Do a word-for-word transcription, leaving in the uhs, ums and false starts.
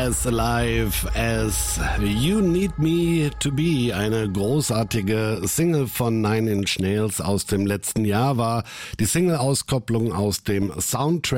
As Alive as You Need Me to Be. Eine großartige Single von Nine Inch Nails aus dem letzten Jahr war die Single-Auskopplung aus dem Soundtrack